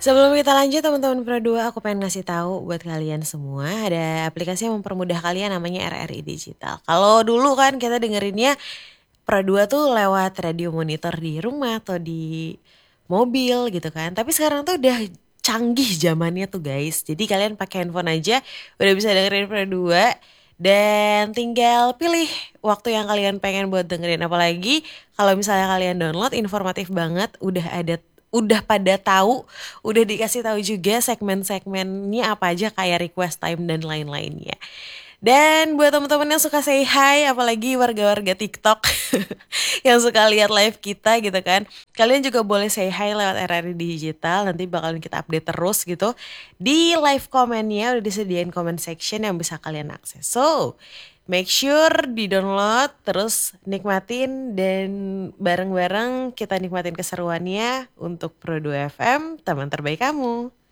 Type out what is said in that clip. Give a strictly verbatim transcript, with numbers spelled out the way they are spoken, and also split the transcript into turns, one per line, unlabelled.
Sebelum kita lanjut teman-teman Pro dua, aku pengen ngasih tahu buat kalian semua, ada aplikasi yang mempermudah kalian namanya R R I Digital. Kalau dulu kan kita dengerinnya Pro dua tuh lewat radio monitor di rumah atau di mobil gitu kan. Tapi sekarang tuh udah canggih zamannya tuh guys. Jadi kalian pakai handphone aja udah bisa dengerin Pro dua dan tinggal pilih waktu yang kalian pengen buat dengerin. Apalagi kalau misalnya kalian download informatif banget, udah ada udah pada tahu, udah dikasih tahu juga segmen-segmennya apa aja kayak request time dan lain-lainnya. Dan buat teman-teman yang suka say hi, apalagi warga-warga TikTok yang suka lihat live kita gitu kan, kalian juga boleh say hi lewat R R I Digital. Nanti bakalan kita update terus gitu. Di live komennya udah disediain comment section yang bisa kalian akses. So, make sure di-download, terus nikmatin dan bareng-bareng kita nikmatin keseruannya untuk Pro dua F M, teman terbaik kamu.